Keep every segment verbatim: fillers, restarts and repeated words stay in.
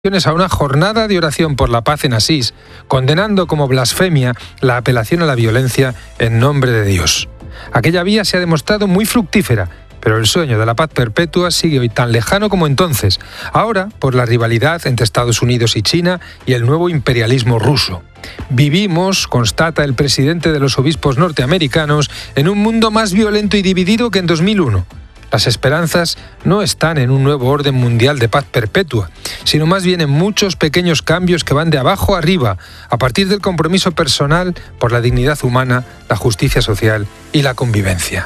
a una jornada de oración por la paz en Asís, condenando como blasfemia la apelación a la violencia en nombre de Dios. Aquella vía se ha demostrado muy fructífera, pero el sueño de la paz perpetua sigue hoy tan lejano como entonces, ahora por la rivalidad entre Estados Unidos y China y el nuevo imperialismo ruso. Vivimos, constata el presidente de los obispos norteamericanos, en un mundo más violento y dividido que en dos mil uno. Las esperanzas no están en un nuevo orden mundial de paz perpetua, sino más bien en muchos pequeños cambios que van de abajo a arriba, a partir del compromiso personal por la dignidad humana, la justicia social y la convivencia.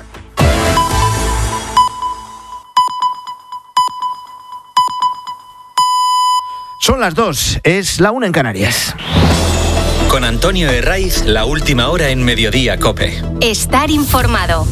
Son las dos, es la una en Canarias. Con Antonio Herraiz, la última hora en Mediodía COPE. Estar informado.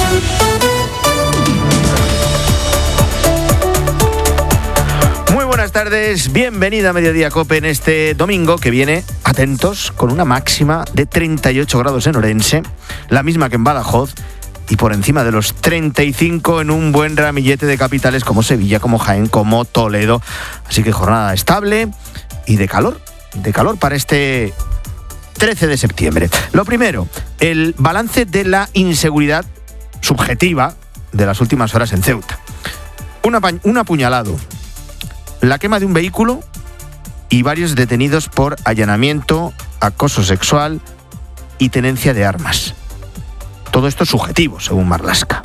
Muy buenas tardes, bienvenida a Mediodía COPE en este domingo que viene, atentos, con una máxima de treinta y ocho grados en Orense, la misma que en Badajoz, y por encima de los treinta y cinco en un buen ramillete de capitales como Sevilla, como Jaén, como Toledo. Así que jornada estable y de calor, de calor para este trece de septiembre. Lo primero, el balance de la inseguridad subjetiva de las últimas horas en Ceuta. Una, un apuñalado, la quema de un vehículo y varios detenidos por allanamiento, acoso sexual y tenencia de armas. Todo esto es subjetivo, según Marlaska.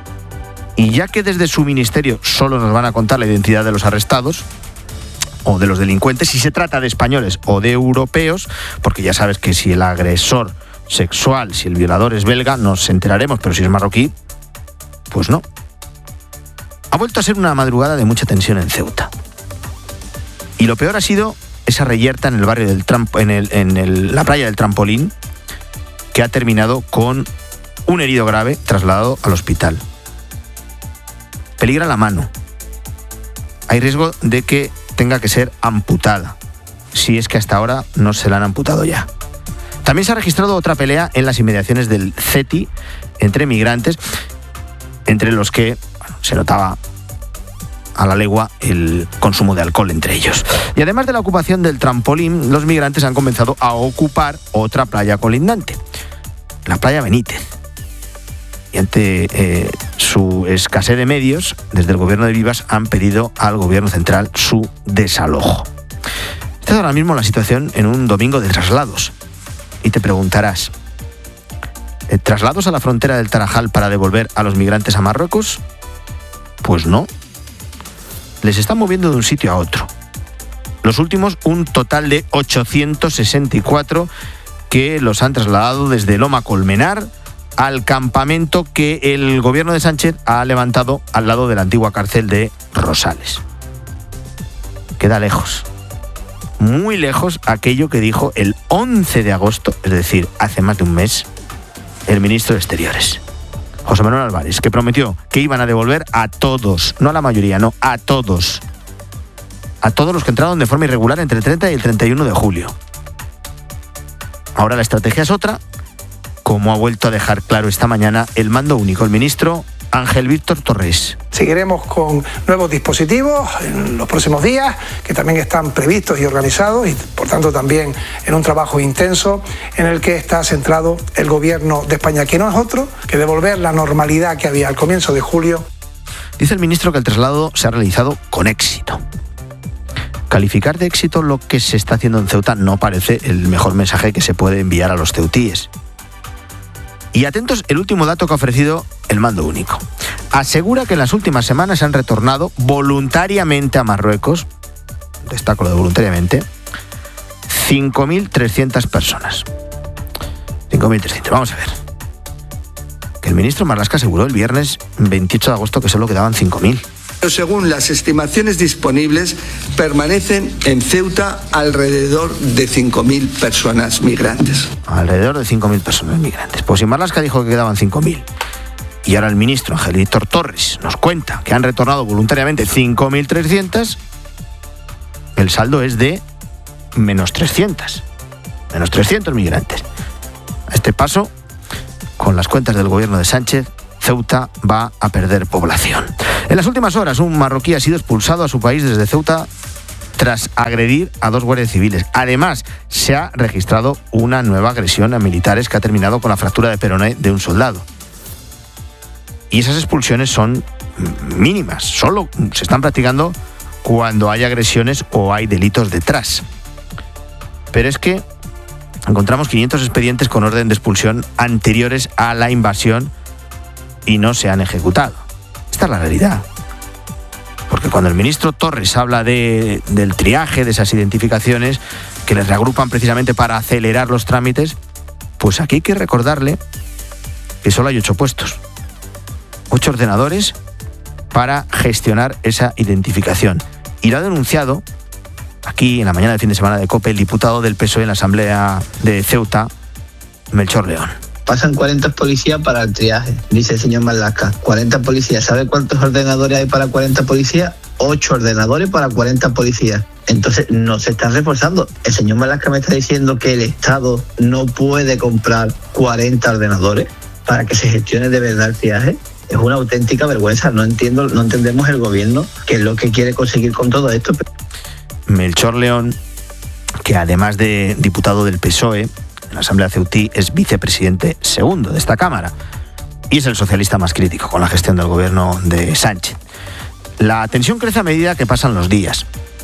Y ya que desde su ministerio solo nos van a contar la identidad de los arrestados o de los delincuentes, si se trata de españoles o de europeos, porque ya sabes que si el agresor sexual, si el violador es belga, nos enteraremos, pero si es marroquí, pues no. Ha vuelto a ser una madrugada de mucha tensión en Ceuta. Y lo peor ha sido esa reyerta en el barrio del Tramp- en, el, en el, la playa del Trampolín, que ha terminado con un herido grave trasladado al hospital. Peligra la mano. Hay riesgo de que tenga que ser amputada, si es que hasta ahora no se la han amputado ya. También se ha registrado otra pelea en las inmediaciones del CETI entre migrantes, entre los que bueno, se notaba a la legua el consumo de alcohol entre ellos. Y además de la ocupación del Trampolín, los migrantes han comenzado a ocupar otra playa colindante, la playa Benítez. Y ante eh, su escasez de medios, desde el gobierno de Vivas han pedido al gobierno central su desalojo. Esta es ahora mismo la situación en un domingo de traslados. Y te preguntarás, ¿traslados a la frontera del Tarajal para devolver a los migrantes a Marruecos? Pues no. Les están moviendo de un sitio a otro. Los últimos, un total de ochocientos sesenta y cuatro que los han trasladado desde Loma Colmenar al campamento que el gobierno de Sánchez ha levantado al lado de la antigua cárcel de Rosales. Queda lejos, muy lejos aquello que dijo el once de agosto, es decir, hace más de un mes, el ministro de Exteriores, José Manuel Álvarez, que prometió que iban a devolver a todos, no a la mayoría, no, a todos, a todos los que entraron de forma irregular entre el treinta y el treinta y uno de julio. Ahora la estrategia es otra, como ha vuelto a dejar claro esta mañana el mando único, el ministro Ángel Víctor Torres. Seguiremos con nuevos dispositivos en los próximos días, que también están previstos y organizados, y por tanto también en un trabajo intenso en el que está centrado el gobierno de España, que no es otro que devolver la normalidad que había al comienzo de julio. Dice el ministro que el traslado se ha realizado con éxito. Calificar de éxito lo que se está haciendo en Ceuta no parece el mejor mensaje que se puede enviar a los ceutíes. Y atentos, el último dato que ha ofrecido el mando único. Asegura que en las últimas semanas se han retornado voluntariamente a Marruecos, destaco lo de voluntariamente, cinco mil trescientas personas. cinco mil trescientas, vamos a ver. Que el ministro Marlaska aseguró el viernes veintiocho de agosto que solo quedaban cinco mil. Según las estimaciones disponibles, permanecen en Ceuta alrededor de cinco mil personas migrantes. Alrededor de cinco mil personas migrantes. Pues si Marlaska dijo que quedaban cinco mil, y ahora el ministro Ángel Víctor Torres nos cuenta que han retornado voluntariamente cinco mil trescientas, el saldo es de menos trescientos. Menos trescientos migrantes. A este paso, con las cuentas del gobierno de Sánchez, Ceuta va a perder población. En las últimas horas, un marroquí ha sido expulsado a su país desde Ceuta tras agredir a dos guardias civiles. Además, se ha registrado una nueva agresión a militares que ha terminado con la fractura de peroné de un soldado. Y esas expulsiones son mínimas, solo se están practicando cuando hay agresiones o hay delitos detrás. Pero es que encontramos quinientos expedientes con orden de expulsión anteriores a la invasión y no se han ejecutado. Esta es la realidad. Porque cuando el ministro Torres habla de, del triaje, de esas identificaciones que les reagrupan precisamente para acelerar los trámites, pues aquí hay que recordarle que solo hay ocho puestos. Ocho ordenadores para gestionar esa identificación. Y lo ha denunciado aquí en la mañana del fin de semana de COPE el diputado del P S O E en la Asamblea de Ceuta, Melchor León. Pasan cuarenta policías para el triaje, dice el señor Marlaska. cuarenta policías. ¿Sabe cuántos ordenadores hay para cuarenta policías? ocho ordenadores para cuarenta policías. Entonces no se están reforzando. El señor Marlaska me está diciendo que el Estado no puede comprar cuarenta ordenadores para que se gestione de verdad el triaje. Es una auténtica vergüenza. No entiendo, no entendemos el gobierno qué es lo que quiere conseguir con todo esto. Melchor León, que además de diputado del P S O E en la Asamblea Ceutí, es vicepresidente segundo de esta Cámara y es el socialista más crítico con la gestión del gobierno de Sánchez. La tensión crece a medida que pasan los días.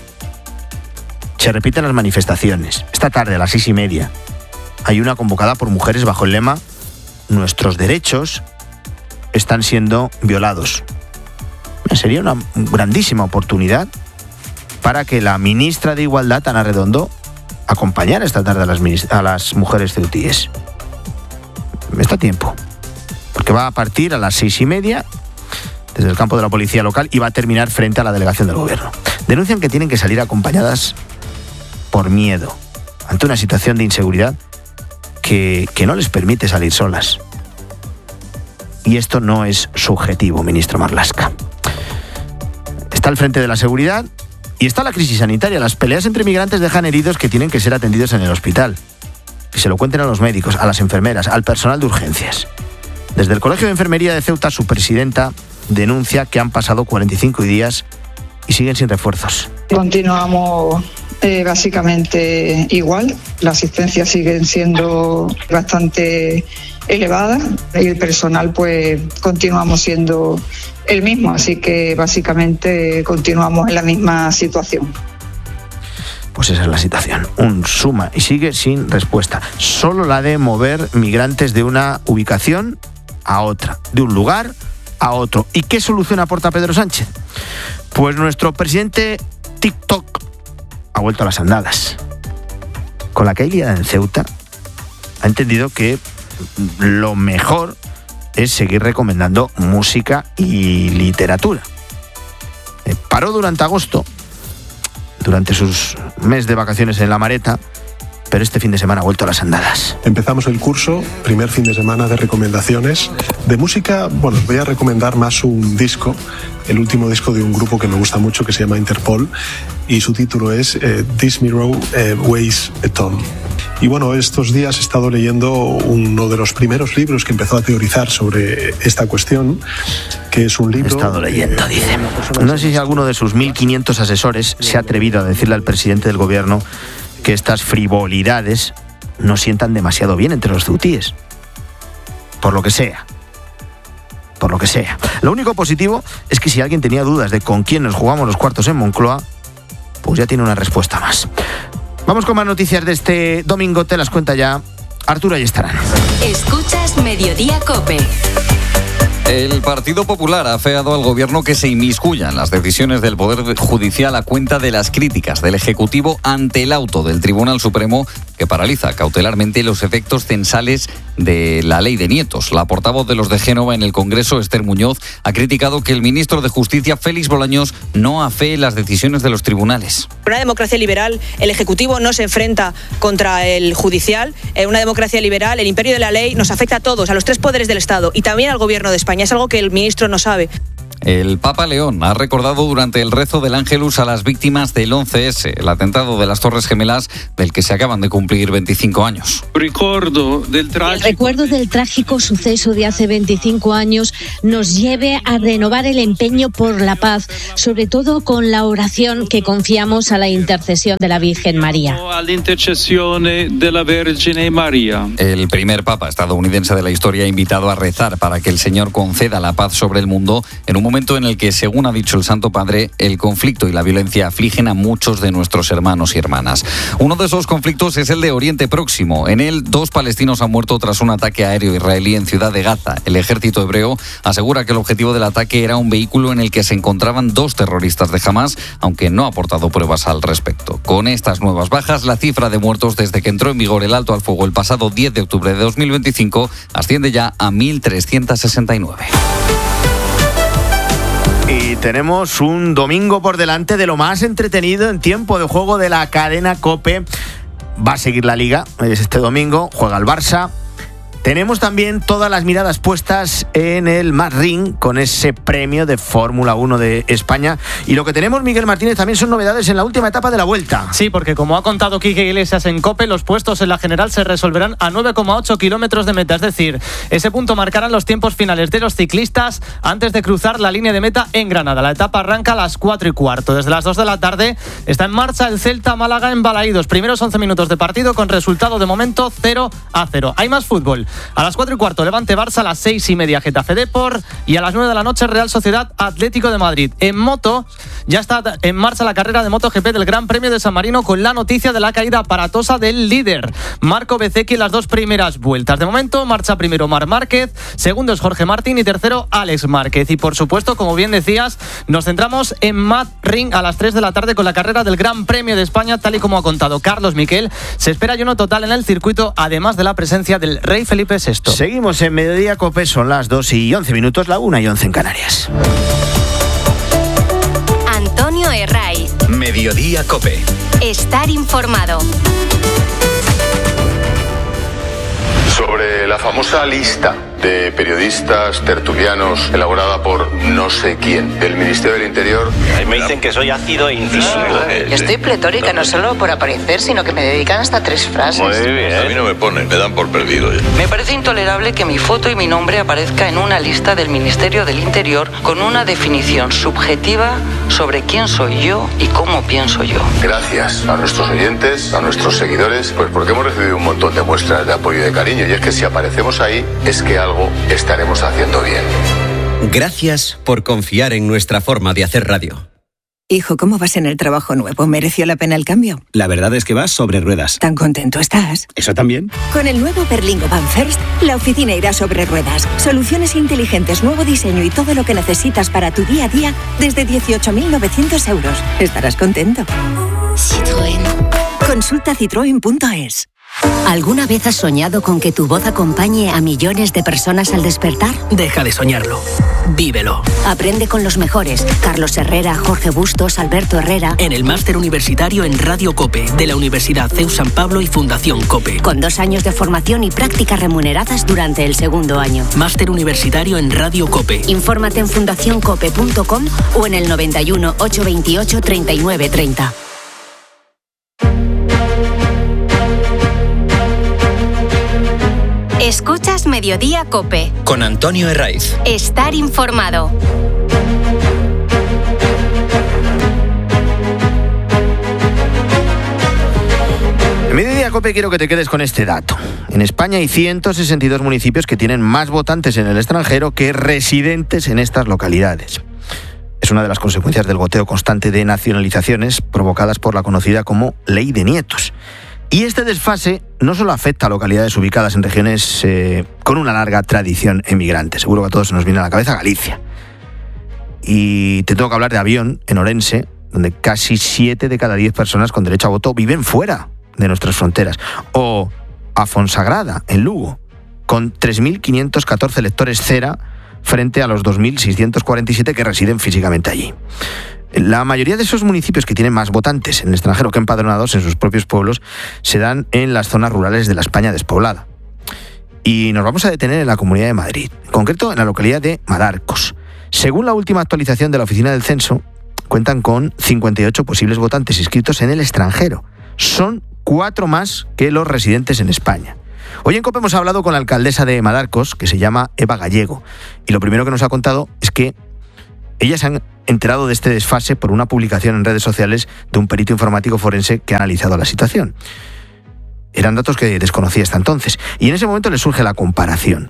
Se repiten las manifestaciones. Esta tarde a las seis y media hay una convocada por mujeres bajo el lema "Nuestros derechos están siendo violados". Sería una grandísima oportunidad para que la ministra de Igualdad, Ana Redondo, acompañara esta tarde a las, a las mujeres ceutíes. Está a tiempo, porque va a partir a las seis y media desde el campo de la policía local y va a terminar frente a la delegación del gobierno. Denuncian que tienen que salir acompañadas por miedo, ante una situación de inseguridad que, que no les permite salir solas. Y esto no es subjetivo, ministro Marlaska. Está al frente de la seguridad y está la crisis sanitaria. Las peleas entre migrantes dejan heridos que tienen que ser atendidos en el hospital. Que se lo cuenten a los médicos, a las enfermeras, al personal de urgencias. Desde el Colegio de Enfermería de Ceuta, su presidenta denuncia que han pasado cuarenta y cinco días y siguen sin refuerzos. Continuamos eh, básicamente igual. Las asistencias siguen siendo bastante elevadas y el personal pues continuamos siendo el mismo, así que básicamente continuamos en la misma situación. Pues esa es la situación, un suma y sigue sin respuesta. Solo la de mover migrantes de una ubicación a otra, de un lugar a otro. ¿Y qué solución aporta Pedro Sánchez? Pues nuestro presidente TikTok ha vuelto a las andadas. Con la que hay liada en Ceuta, ha entendido que lo mejor es seguir recomendando música y literatura. Eh, paró durante agosto, durante sus meses de vacaciones en La Mareta, pero este fin de semana ha vuelto a las andadas. Empezamos el curso, primer fin de semana de recomendaciones. De música, bueno, os voy a recomendar más un disco, el último disco de un grupo que me gusta mucho que se llama Interpol, y su título es eh, This Mirror eh, Weighs a Ton. Y bueno, estos días he estado leyendo uno de los primeros libros que empezó a teorizar sobre esta cuestión, que es un libro... He estado leyendo, dice. No sé si alguno de sus mil quinientos asesores se ha atrevido a decirle al presidente del gobierno que estas frivolidades no sientan demasiado bien entre los ceutíes. Por lo que sea. Por lo que sea. Lo único positivo es que si alguien tenía dudas de con quién nos jugamos los cuartos en Moncloa, pues ya tiene una respuesta más. Vamos con más noticias de este domingo, te las cuenta ya Arturo Ayestarán. Escuchas Mediodía COPE. El Partido Popular ha afeado al gobierno que se inmiscuya en las decisiones del Poder Judicial a cuenta de las críticas del Ejecutivo ante el auto del Tribunal Supremo que paraliza cautelarmente los efectos censales de la ley de nietos. La portavoz de los de Génova en el Congreso, Esther Muñoz, ha criticado que el ministro de Justicia, Félix Bolaños, no afee las decisiones de los tribunales. En una democracia liberal, el Ejecutivo no se enfrenta contra el Judicial. En una democracia liberal, el imperio de la ley nos afecta a todos, a los tres poderes del Estado y también al Gobierno de España. Es algo que el ministro no sabe. El Papa León ha recordado durante el rezo del Ángelus a las víctimas del once ese, el atentado de las Torres Gemelas, del que se acaban de cumplir veinticinco años. El recuerdo del trágico suceso de hace veinticinco años nos lleve a renovar el empeño por la paz, sobre todo con la oración que confiamos a la intercesión de la Virgen María. El primer papa estadounidense de la historia ha invitado a rezar para que el Señor conceda la paz sobre el mundo en un momento en el que, según ha dicho el Santo Padre, el conflicto y la violencia afligen a muchos de nuestros hermanos y hermanas. Uno de esos conflictos es el de Oriente Próximo. En él, dos palestinos han muerto tras un ataque aéreo israelí en Ciudad de Gaza. El ejército hebreo asegura que el objetivo del ataque era un vehículo en el que se encontraban dos terroristas de Hamás, aunque no ha aportado pruebas al respecto. Con estas nuevas bajas, la cifra de muertos desde que entró en vigor el alto al fuego el pasado diez de octubre de dos mil veinticinco asciende ya a mil trescientos sesenta y nueve. Y tenemos un domingo por delante de lo más entretenido en tiempo de juego de la cadena COPE. Va a seguir la Liga, es este domingo, juega el Barça. Tenemos también todas las miradas puestas en el Madrid con ese premio de Fórmula uno de España. Y lo que tenemos, Miguel Martínez, también son novedades en la última etapa de la Vuelta. Sí, porque como ha contado Quique Iglesias en COPE, los puestos en la general se resolverán a nueve coma ocho kilómetros de meta. Es decir, ese punto marcarán los tiempos finales de los ciclistas antes de cruzar la línea de meta en Granada. La etapa arranca a las cuatro y cuarto. Desde las dos de la tarde está en marcha el Celta Málaga en Balaídos. Primeros once minutos de partido con resultado de momento cero a cero. Hay más fútbol. A las cuatro y cuarto Levante Barça, a las seis y media Getafe Depor y a las nueve de la noche Real Sociedad Atlético de Madrid. En moto ya está en marcha la carrera de MotoGP del Gran Premio de San Marino con la noticia de la caída aparatosa del líder Marco Bezzecchi en las dos primeras vueltas. De momento marcha primero Marc Márquez, segundo es Jorge Martín y tercero Alex Márquez. Y por supuesto, como bien decías, nos centramos en Mad Ring a las tres de la tarde con la carrera del Gran Premio de España, tal y como ha contado Carlos Miquel. Se espera lleno total en el circuito, además de la presencia del rey Felipe sexto. Seguimos en Mediodía COPE, son las dos y once minutos, la una y once en Canarias. Antonio Herraiz. Mediodía COPE. Estar informado. Sobre la famosa lista de periodistas tertulianos elaborada por no sé quién del Ministerio del Interior. Me dicen que soy ácido e incisivo. Yo estoy pletórica, no solo por aparecer, sino que me dedican hasta tres frases. Muy bien. A mí no me ponen, me dan por perdido. Me parece intolerable que mi foto y mi nombre aparezca en una lista del Ministerio del Interior con una definición subjetiva sobre quién soy yo y cómo pienso yo. Gracias a nuestros oyentes, a nuestros seguidores, pues porque hemos recibido un montón de muestras de apoyo y de cariño. Y es que si aparecemos ahí, es que algo estaremos haciendo bien. Gracias por confiar en nuestra forma de hacer radio. Hijo, ¿cómo vas en el trabajo nuevo? ¿Mereció la pena el cambio? La verdad es que vas sobre ruedas. ¿Tan contento estás? ¿Eso también? Con el nuevo Berlingo Van First, la oficina irá sobre ruedas. Soluciones inteligentes, nuevo diseño y todo lo que necesitas para tu día a día desde dieciocho mil novecientos euros. Estarás contento. Citroën. Consulta citroen punto es. ¿Alguna vez has soñado con que tu voz acompañe a millones de personas al despertar? Deja de soñarlo. Vívelo. Aprende con los mejores. Carlos Herrera, Jorge Bustos, Alberto Herrera. En el Máster Universitario en Radio COPE, de la Universidad C E U San Pablo y Fundación COPE. Con dos años de formación y prácticas remuneradas durante el segundo año. Máster Universitario en Radio COPE. Infórmate en fundación cope punto com o en el noventa y uno, ochocientos veintiocho, treinta y nueve treinta. Escuchas Mediodía COPE. Con Antonio Herraiz. Estar informado. En Mediodía COPE quiero que te quedes con este dato. En España hay ciento sesenta y dos municipios que tienen más votantes en el extranjero que residentes en estas localidades. Es una de las consecuencias del goteo constante de nacionalizaciones provocadas por la conocida como Ley de Nietos. Y este desfase no solo afecta a localidades ubicadas en regiones eh, con una larga tradición emigrante. Seguro que a todos se nos viene a la cabeza Galicia. Y te tengo que hablar de Avión, en Orense, donde casi siete de cada diez personas con derecho a voto viven fuera de nuestras fronteras. O a Fonsagrada, en Lugo, con tres mil quinientos catorce electores cera frente a los dos mil seiscientos cuarenta y siete que residen físicamente allí. La mayoría de esos municipios que tienen más votantes en el extranjero que empadronados en sus propios pueblos se dan en las zonas rurales de la España despoblada. Y nos vamos a detener en la Comunidad de Madrid, en concreto en la localidad de Madarcos. Según la última actualización de la Oficina del Censo, cuentan con cincuenta y ocho posibles votantes inscritos en el extranjero. Son cuatro más que los residentes en España. Hoy en COPE hemos hablado con la alcaldesa de Madarcos, que se llama Eva Gallego, y lo primero que nos ha contado es que ellas se han enterado de este desfase por una publicación en redes sociales de un perito informático forense que ha analizado la situación. Eran datos que desconocía hasta entonces, y en ese momento les surge la comparación.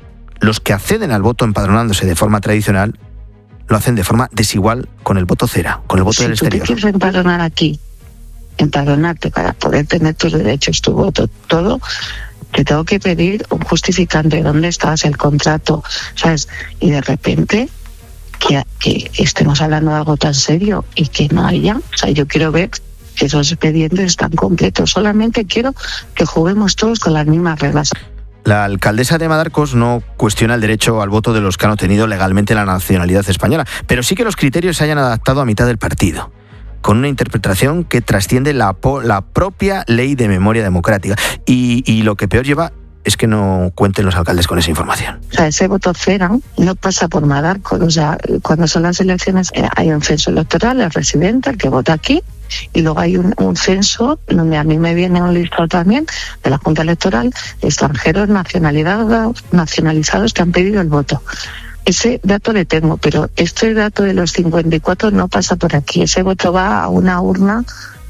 Los que acceden al voto empadronándose de forma tradicional lo hacen de forma desigual con el voto cera, con el voto si del exterior. Si tú te quieres empadronar aquí, empadronarte para poder tener tus derechos, tu voto, todo, te tengo que pedir un justificante de dónde estás, el contrato, ¿sabes? Y de repente que, que estemos hablando de algo tan serio y que no haya, o sea, yo quiero ver que esos expedientes están completos. Solamente quiero que juguemos todos con las mismas reglas. La alcaldesa de Madarcos no cuestiona el derecho al voto de los que han obtenido legalmente la nacionalidad española, pero sí que los criterios se hayan adaptado a mitad del partido, con una interpretación que trasciende la, la propia ley de memoria democrática. Y, y lo que peor lleva es que no cuenten los alcaldes con esa información. O sea, ese voto cera no pasa por Madarcos. O sea, cuando son las elecciones hay un censo electoral, el residente, el que vota aquí, y luego hay un, un censo donde a mí me viene un listado también de la Junta Electoral, extranjeros nacionalizados, nacionalizados que han pedido el voto. Ese dato le tengo, pero este dato de los cincuenta y cuatro no pasa por aquí. Ese voto va a una urna,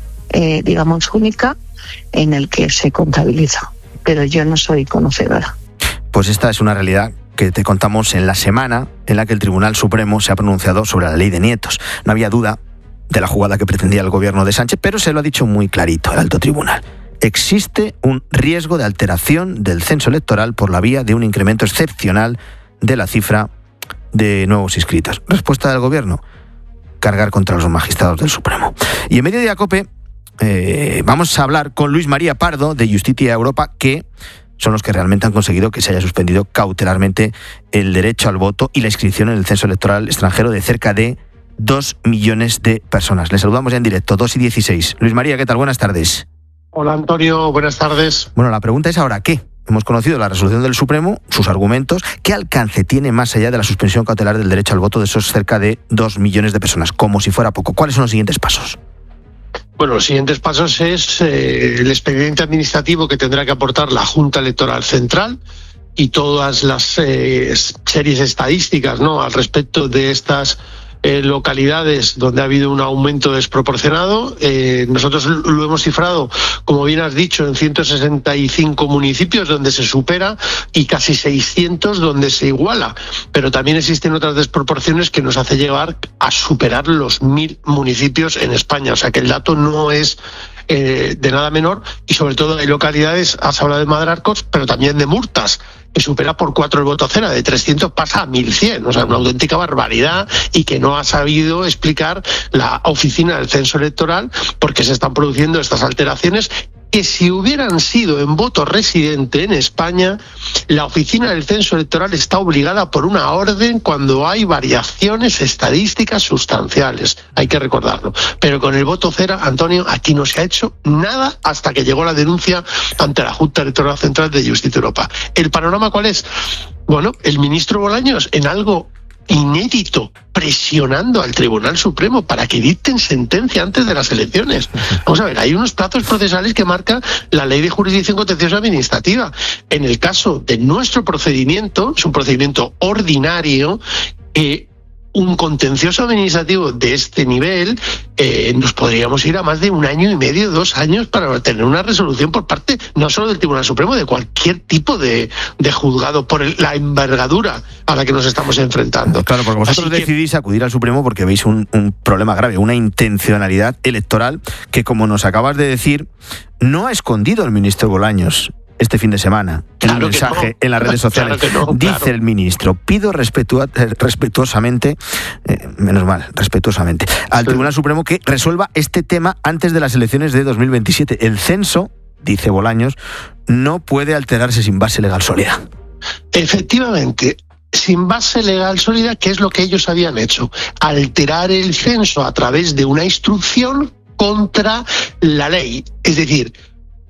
eh, digamos, única, en el que se contabiliza. Pero yo no soy conocedora. Pues esta es una realidad que te contamos en la semana en la que el Tribunal Supremo se ha pronunciado sobre la ley de nietos. No había duda de la jugada que pretendía el gobierno de Sánchez, pero se lo ha dicho muy clarito el alto tribunal. Existe un riesgo de alteración del censo electoral por la vía de un incremento excepcional de la cifra de nuevos inscritos. Respuesta del gobierno: cargar contra los magistrados del Supremo. Y en Mediodía COPE eh, vamos a hablar con Luis María Pardo de Justitia Europa, que son los que realmente han conseguido que se haya suspendido cautelarmente el derecho al voto y la inscripción en el censo electoral extranjero de cerca de dos millones de personas. Les saludamos ya en directo, dos y dieciséis. Luis María, ¿qué tal? Buenas tardes. Hola Antonio, buenas tardes. Bueno, la pregunta es ahora, ¿qué? Hemos conocido la resolución del Supremo, sus argumentos. ¿Qué alcance tiene más allá de la suspensión cautelar del derecho al voto de esos cerca de dos millones de personas? Como si fuera poco. ¿Cuáles son los siguientes pasos? Bueno, los siguientes pasos es eh, el expediente administrativo que tendrá que aportar la Junta Electoral Central y todas las eh, series estadísticas, ¿no?, al respecto de estas Eh, localidades donde ha habido un aumento desproporcionado. Eh, nosotros lo hemos cifrado, como bien has dicho, en ciento sesenta y cinco municipios donde se supera y casi seiscientos donde se iguala. Pero también existen otras desproporciones que nos hace llegar a superar los mil municipios en España. O sea que el dato no es eh, de nada menor, y sobre todo hay localidades, has hablado de Madarcos, pero también de Murtas, que supera por cuatro el voto cera, de trescientos pasa a mil cien, o sea, una auténtica barbaridad, y que no ha sabido explicar la oficina del censo electoral porque se están produciendo estas alteraciones que, si hubieran sido en voto residente en España, la oficina del censo electoral está obligada por una orden cuando hay variaciones estadísticas sustanciales, hay que recordarlo. Pero con el voto cera, Antonio, aquí no se ha hecho nada hasta que llegó la denuncia ante la Junta Electoral Central de Justitia Europa. ¿El panorama cuál es? Bueno, el ministro Bolaños, en algo inédito, presionando al Tribunal Supremo para que dicten sentencia antes de las elecciones. Vamos a ver, hay unos plazos procesales que marca la Ley de Jurisdicción Contenciosa Administrativa. En el caso de nuestro procedimiento, es un procedimiento ordinario, eh, un contencioso administrativo de este nivel, eh, nos podríamos ir a más de un año y medio, dos años, para tener una resolución por parte no solo del Tribunal Supremo, de cualquier tipo de, de juzgado, por el, la envergadura a la que nos estamos enfrentando. Claro, porque vosotros Así decidís que... acudir al Supremo porque veis un, un problema grave, una intencionalidad electoral que, como nos acabas de decir, no ha escondido el ministro Bolaños este fin de semana, en claro un mensaje no. en las redes sociales. Claro no, Dice claro. el ministro: pido respetua- respetuosamente, eh, menos mal, respetuosamente, al sí. Tribunal Supremo que resuelva este tema antes de las elecciones de dos mil veintisiete. El censo, dice Bolaños, no puede alterarse sin base legal sólida. Efectivamente, sin base legal sólida, ¿qué es lo que ellos habían hecho? Alterar el censo a través de una instrucción contra la ley. Es decir,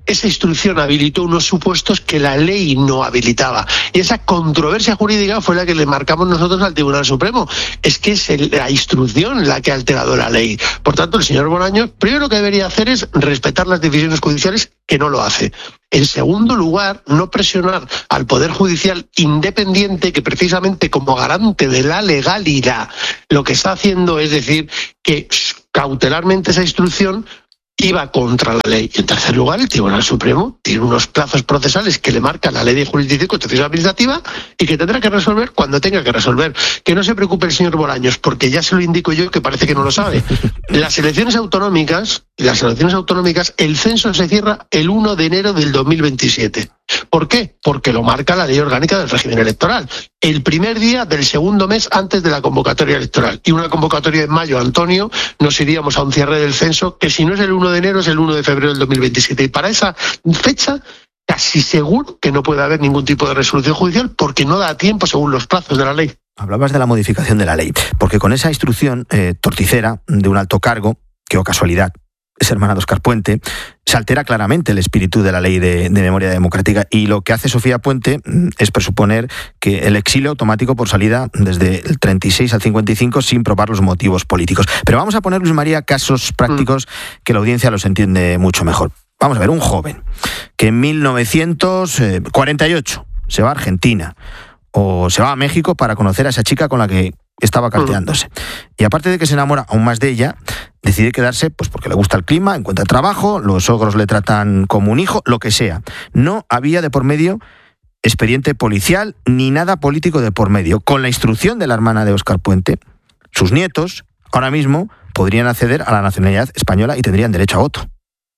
esa instrucción habilitó unos supuestos que la ley no habilitaba. Y esa controversia jurídica fue la que le marcamos nosotros al Tribunal Supremo. Es que es el, la instrucción la que ha alterado la ley. Por tanto, el señor Bolaños, primero lo que debería hacer es respetar las decisiones judiciales, que no lo hace. En segundo lugar, no presionar al Poder Judicial independiente, que precisamente como garante de la legalidad, lo que está haciendo es decir que cautelarmente esa instrucción iba contra la ley. Y en tercer lugar, el Tribunal Supremo tiene unos plazos procesales que le marca la Ley de Jurisdicción y Contencioso Administrativa y que tendrá que resolver cuando tenga que resolver. Que no se preocupe el señor Bolaños, porque ya se lo indico yo, que parece que no lo sabe. Las elecciones autonómicas, las elecciones autonómicas, el censo se cierra el uno de enero del dos mil veintisiete. ¿Por qué? Porque lo marca la Ley Orgánica del Régimen Electoral. El primer día del segundo mes antes de la convocatoria electoral. Y una convocatoria en mayo, Antonio, nos iríamos a un cierre del censo que si no es el uno de enero es el uno de febrero del dos mil veintisiete. Y para esa fecha casi seguro que no puede haber ningún tipo de resolución judicial porque no da tiempo según los plazos de la ley. Hablabas de la modificación de la ley, porque con esa instrucción eh, torticera de un alto cargo, que o casualidad es hermana de Óscar Puente, se altera claramente el espíritu de la ley de, de memoria democrática, y lo que hace Sofía Puente es presuponer que el exilio automático por salida desde el treinta y seis al cincuenta y cinco sin probar los motivos políticos. Pero vamos a poner, Luis María, casos prácticos que la audiencia los entiende mucho mejor. Vamos a ver, un joven que en mil novecientos cuarenta y ocho se va a Argentina o se va a México para conocer a esa chica con la que estaba carteándose. Y aparte de que se enamora aún más de ella, decide quedarse pues porque le gusta el clima, encuentra trabajo, los sogros le tratan como un hijo, lo que sea. No había de por medio expediente policial ni nada político de por medio. Con la instrucción de la hermana de Óscar Puente, sus nietos ahora mismo podrían acceder a la nacionalidad española y tendrían derecho a voto.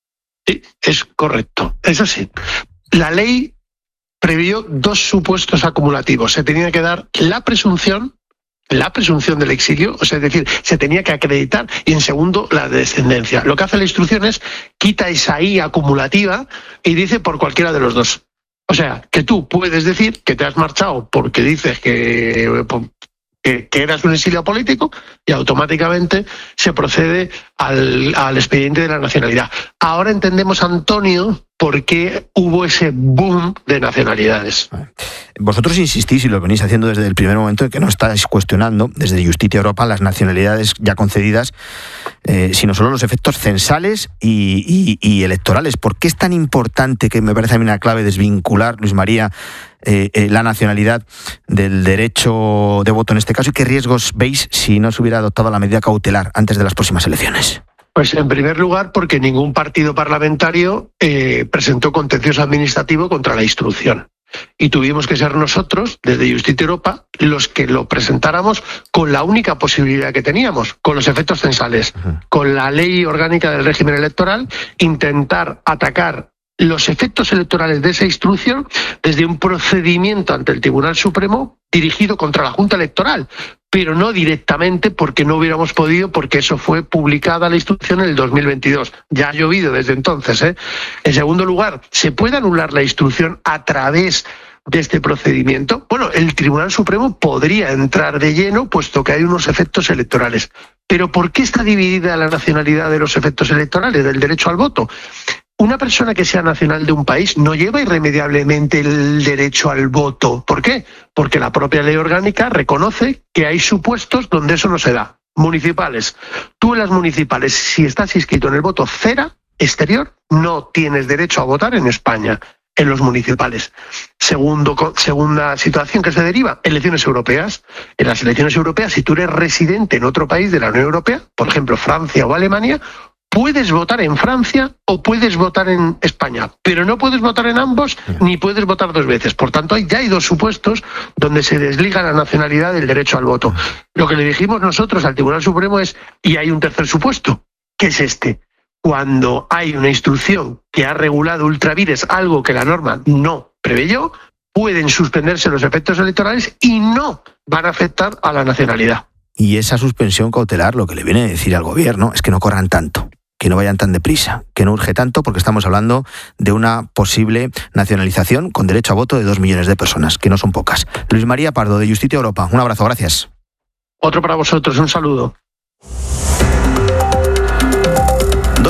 Sí, es correcto. Eso sí, la ley previó dos supuestos acumulativos. Se tenía que dar la presunción la presunción del exilio, o sea, es decir, se tenía que acreditar, y en segundo, la descendencia. Lo que hace la instrucción es quita esa I acumulativa y dice por cualquiera de los dos. O sea, que tú puedes decir que te has marchado porque dices que, que, que eras un exilio político y automáticamente se procede al, al expediente de la nacionalidad. Ahora entendemos, Antonio, por qué hubo ese boom de nacionalidades. Vosotros insistís, y lo venís haciendo desde el primer momento, en que no estáis cuestionando desde Justitia Europa las nacionalidades ya concedidas, eh, sino solo los efectos censales y, y, y electorales. ¿Por qué es tan importante, que me parece a mí una clave, desvincular, Luis María, eh, eh, la nacionalidad del derecho de voto en este caso? ¿Y qué riesgos veis si no se hubiera adoptado la medida cautelar antes de las próximas elecciones? Pues en primer lugar porque ningún partido parlamentario eh, presentó contencioso administrativo contra la instrucción. Y tuvimos que ser nosotros, desde Justitia Europa, los que lo presentáramos con la única posibilidad que teníamos, con los efectos censales, uh-huh. con la ley orgánica del régimen electoral, intentar atacar los efectos electorales de esa instrucción desde un procedimiento ante el Tribunal Supremo dirigido contra la Junta Electoral, pero no directamente porque no hubiéramos podido, porque eso fue publicada la instrucción en el dos mil veintidós. Ya ha llovido desde entonces, ¿eh? En segundo lugar, ¿se puede anular la instrucción a través de este procedimiento? Bueno, el Tribunal Supremo podría entrar de lleno, puesto que hay unos efectos electorales. Pero ¿por qué está dividida la nacionalidad de los efectos electorales, del derecho al voto? Una persona que sea nacional de un país no lleva irremediablemente el derecho al voto. ¿Por qué? Porque la propia ley orgánica reconoce que hay supuestos donde eso no se da. Municipales. Tú en las municipales, si estás inscrito en el voto cera exterior, no tienes derecho a votar en España, en los municipales. Segundo, segunda situación que se deriva, elecciones europeas. En las elecciones europeas, si tú eres residente en otro país de la Unión Europea, por ejemplo Francia o Alemania, puedes votar en Francia o puedes votar en España, pero no puedes votar en ambos ni puedes votar dos veces. Por tanto, ya hay dos supuestos donde se desliga la nacionalidad del derecho al voto. Lo que le dijimos nosotros al Tribunal Supremo es, y hay un tercer supuesto, que es este. Cuando hay una instrucción que ha regulado ultra vires algo que la norma no preveyó, pueden suspenderse los efectos electorales y no van a afectar a la nacionalidad. Y esa suspensión cautelar, lo que le viene a decir al gobierno es que no corran tanto, que no vayan tan deprisa, que no urge tanto, porque estamos hablando de una posible nacionalización con derecho a voto de dos millones de personas, que no son pocas. Luis María Pardo, de Justitia Europa, un abrazo, gracias. Otro para vosotros, un saludo. dos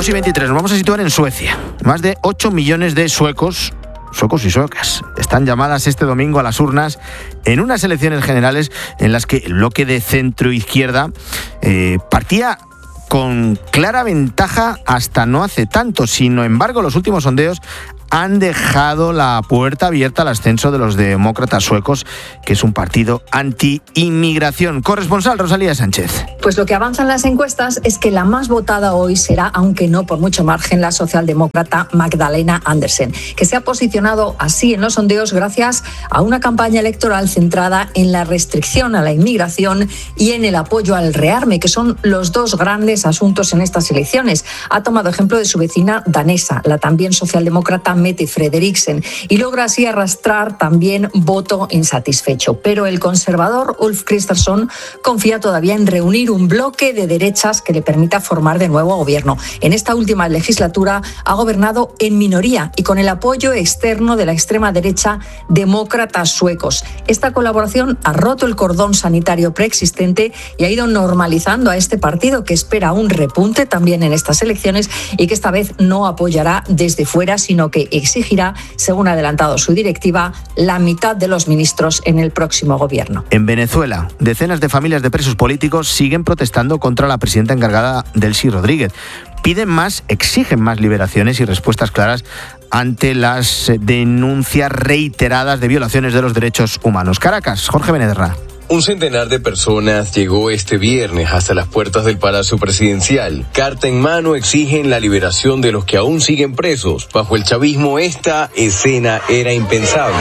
dos y veintitrés, nos vamos a situar en Suecia. Más de ocho millones de suecos, suecos y suecas, están llamadas este domingo a las urnas en unas elecciones generales en las que el bloque de centro-izquierda eh, partía con clara ventaja hasta no hace tanto. Sin embargo, los últimos sondeos han dejado la puerta abierta al ascenso de los demócratas suecos, que es un partido anti-inmigración. Corresponsal Rosalía Sánchez. Pues lo que avanzan las encuestas es que la más votada hoy será, aunque no por mucho margen, la socialdemócrata Magdalena Andersen, que se ha posicionado así en los sondeos gracias a una campaña electoral centrada en la restricción a la inmigración y en el apoyo al rearme, que son los dos grandes asuntos en estas elecciones. Ha tomado ejemplo de su vecina danesa, la también socialdemócrata Mette Frederiksen, y logra así arrastrar también voto insatisfecho. Pero el conservador Ulf Kristersson confía todavía en reunir un bloque de derechas que le permita formar de nuevo gobierno. En esta última legislatura ha gobernado en minoría y con el apoyo externo de la extrema derecha demócratas suecos. Esta colaboración ha roto el cordón sanitario preexistente y ha ido normalizando a este partido, que espera un repunte también en estas elecciones y que esta vez no apoyará desde fuera, sino que exigirá, según ha adelantado su directiva, la mitad de los ministros en el próximo gobierno. En Venezuela, decenas de familias de presos políticos siguen protestando contra la presidenta encargada, Delcy Rodríguez. Piden más, exigen más liberaciones y respuestas claras ante las denuncias reiteradas de violaciones de los derechos humanos. Caracas, Jorge Benederra. Un centenar de personas llegó este viernes hasta las puertas del Palacio Presidencial. Carta en mano exigen la liberación de los que aún siguen presos. Bajo el chavismo esta escena era impensable.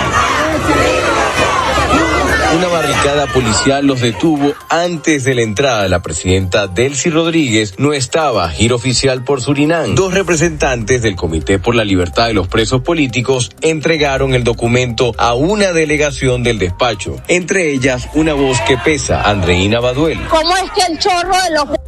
Una barricada policial los detuvo antes de la entrada. La presidenta Delcy Rodríguez no estaba, giro oficial por Surinam. Dos representantes del Comité por la Libertad de los Presos Políticos entregaron el documento a una delegación del despacho. Entre ellas, una voz que pesa, Andreina Baduel. ¿Cómo es que el chorro de los